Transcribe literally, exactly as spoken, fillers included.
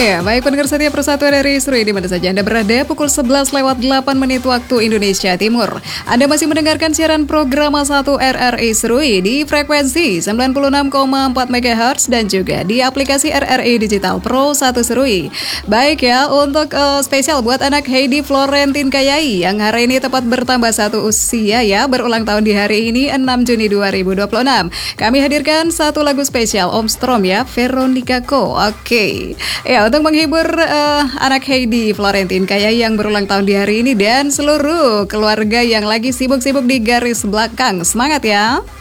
Ya, baik pendengar setia Persatuan R I Seru di mana saja Anda berada, pukul sebelas lewat delapan menit waktu Indonesia Timur. Anda masih mendengarkan siaran program satu R R I Seru di frekuensi sembilan puluh enam koma empat megahertz dan juga di aplikasi R R I Digital Pro satu Seru. Baik ya, untuk uh, spesial buat anak Heidi Florentin Kayai yang hari ini tepat bertambah satu usia ya, berulang tahun di hari ini enam Juni dua ribu dua puluh enam. Kami hadirkan satu lagu spesial Om Strom ya, Veronica Ko. Oke. Ya, untuk menghibur uh, anak Heidi Florentin Kayai yang berulang tahun di hari ini dan seluruh keluarga yang lagi sibuk-sibuk di garis belakang. Semangat ya!